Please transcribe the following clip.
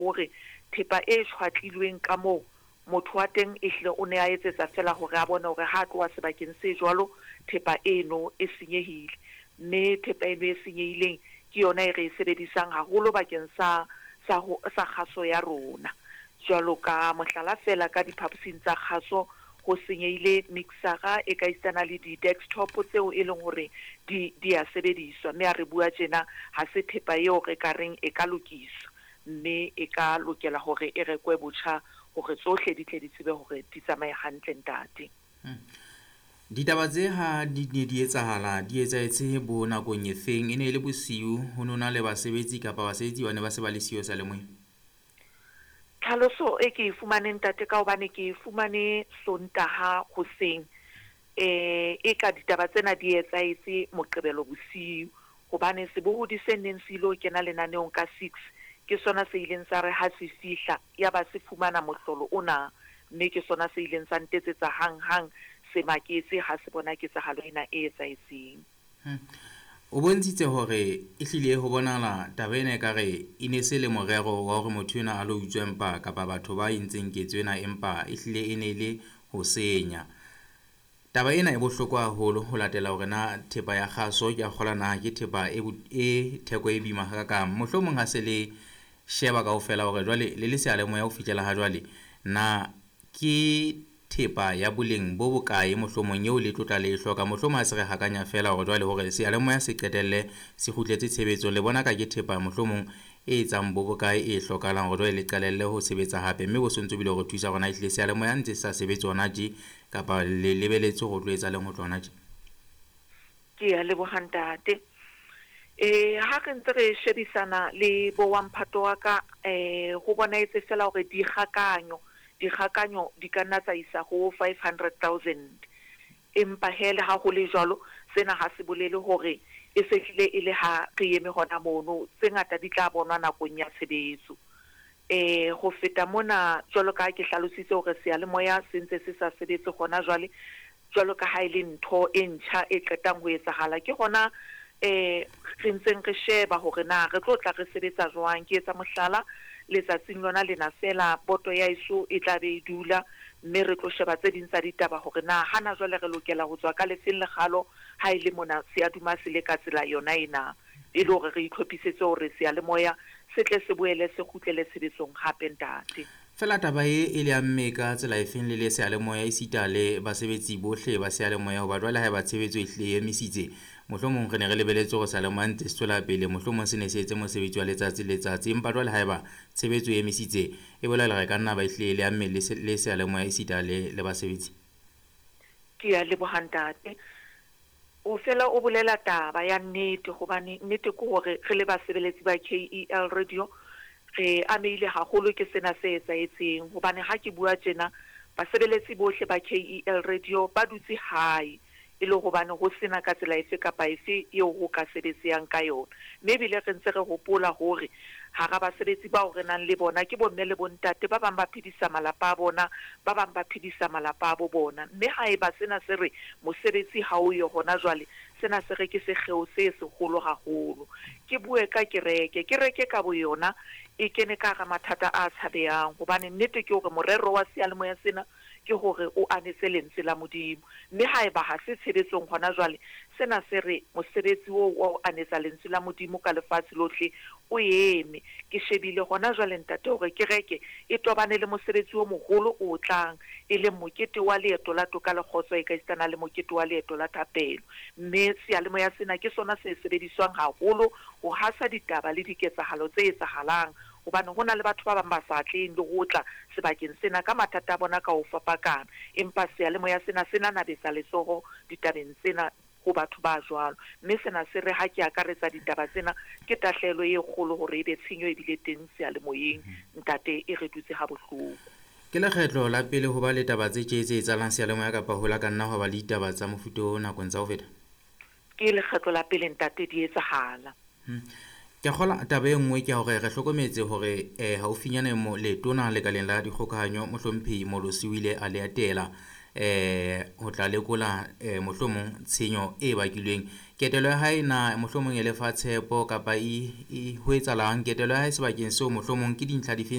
hore thepa e tshwatlilweng ka moo motho wa teng ehle o ne a etsetsa fela hore a bone hore ha tloa sebakeng se jwalo thepa eno e senyehile, mme thepa eno e senyehileng ke yona e re e sebedisang haholo bakeng sa kgaso ya rona. Jwalo ka mohlala fela ka diphaposing tsa kgaso ho senyehile mixera e ka isana le di-desktop tseo e leng hore di a sebediswa, mme a re bua tjena ha se thepa eo re ka reng e ka lokiswa, mme e ka lokela hore e rekwe botjha hore tsohle di tle di tsebe hore di tsamaye hantle ntate. Ditaba tse ha di ne di etsahala di etsahetse bo nakong e feng? E ne e le bosiu, ho nona le basebetsi kapa basebetsi ba ne ba se ba le siyo sa lemoeng? Tlhaloso e ke e fumaneng ntate ka hobane ke e fumane Sontaha hoseng, e ka ditaba tsena di etsahetse Moqebelo bosiu, hobane sebohodi se neng se ilo kena lenaneong ka 6 ke sona se ileng sa re ha se fihla ya ba se fumana mohlolo ona, mme ke sona se ileng sa ntetsetsa hang se maketse ha se bona ketsahalo ena e etsahetseng. O bontshitse hore ehlile ho bonahala taba ena ekare e ne se le morero wa hore motho ena a lo utswa empa kapa batho ba entseng ketso ena empa ehlile e ne le ho senya. Taba ena e bohloko haholo ho latela hore na thepa ya kgaso ke a kgola na ke thepa e theko e bima hakakang. Mohlomong ha se le sheba kaofela hore jwale le seyalemoya ho fihlela ha jwale na ke thepa ya boleng bo bokae mohlomong eo le tlotla le hloka, mohlomong a se re hakanya fela hore jwale hore seyalemoya se qetelle se kgutletse tshebetso le bona ka ke thepa mohlomong e etsang bo bokae e hlokahalang hore jwale le qalelle ho sebetsa hape, mme bo sontso bile hore thusa rona ehlile seyalemoya ntse sa sebetse hona tje kapa le lebeletse hore tlo etsa leng ho tlona tje? Ke a leboha ntate. Ha re ntse re shebisana le bo wa Mphato wa ka, ho bonaetse fela hore dikgakanyo di ka nna tsa isa ho 500,000, empa hele ha ho le jwalo sena ha se bolele hore e sehlile e le ha re eme hona mono, tse ngata di tla bonwa nakong ya tshebetso. Ho feta mona jwalo ka ke hlalositse hore seyalemoya se ntse se sa sebetse hona jwale, jwalo ka ha e le ntho e ntjha e qetang ho etsahala, ke hona re ntseng re sheba hore na re tlo tla re sebetsa jwang. Ke etsa mohlala letsatsing lona lena fela boto ya iso e tla be e dula, mme re tlo sheba tse ding tsa ditaba hore na hana jwale re lokela ho tswa ka lefeng lekgalo ha e le mona se a duma se le ka tsela yona ena, e le hore re itlhophisetse hore seyalemoya se tle se boele se kgutlele tshebetsong hape ntate. Fela taba e le amme ka tsela e feng le seyalemoya e sita le basebetsi bohle ba seyalemoya hoba jwale ha ba tshebetso ehlile e emisitse, mohlomong re ne re lebeletse hore seyalemoya ntse se tswela pele, mohlomong se ne se etse mosebetsi wa letsatsi empa jwale haeba tshebetso e emisitse e bolela re ka nna ba ehlile le amme le seyalemoya e sita le basebetsi. Ke a leboha ntate. O fela o bolela taba ya nnete, hobane nnete ke hore re le basebeletsi ba KEL Radio re amehile haholo ke sena se etsahetseng, hobane ha ke bua tjena basebeletsi bohle ba KEL Radio ba dutse hae e le hobane ho sena ka tsela efe kapa efe eo ho ka sebetsang ka yona, mme bile re ntse re hopola hore hara basebetsi bao re nang le bona ke bomme le bontate, ba bang ba phedisa malapa a bona, ba bang ba phedisa malapa a bo bona, mme haeba sena se re mosebetsi ha o yo hona jwale sena se re ke sekgeo se segolo haholo. Ke bue ka kereke ka bo yona e kene ka hara mathata a tshabehang, hobane nnete ke hore morero wa seyalemoya sena ke hore o anetse lentswe la Modimo, mme haeba ha se tshebetsong hona jwale sena se re mosebetsi o anetsa lentswe la Modimo ka lefatshe lohle o eme. Ke shebile hona jwale ntate hore kereke e tobane le mosebetsi o moholo o tlang, e leng mokete wa leeto la toka le kgotso e ka isana le mokete wa leeto la thapelo, mme seyalemoya sena ke sona se sebediswang haholo ho hasa ditaba le diketsahalo tse etsahalang, hobane hona le batho ba bang ba sa tleng le ho tla sebakeng sena ka mathata a bona ka ho fapakana, empa seyalemoya sena se nanabetsa letsoho ditabeng tsena ho batho ba jwalo, mme sena se re ha ke akaretsa ditaba tsena ke tahlelo e kgolo hore ebe tshenyo e bile teng seyalemoyeng ntate, e re dutse ha bohloko. Ke lekgetlo la pele ho ba le taba tse tse etsahalang seyalemoya kapa ho la ka nna ho ba le ditaba tsa mofuta o nakong tsa ho feta? Ke lekgetlo la pele ntate di etsahala. Ke kgola taba e nngwe ke hore re hlokometse hore haufinyane mo letona lekaleng la dikgokahanyo mohlomphehi Molosi o ile a le atela ho tla lekola mohlomong tshenyo e bakilweng. Ketelo ya hae na mohlomong e lefa tshepo kapa ho etsahalang ketelo ya hae sebakeng seo mohlomong ke dintlha dife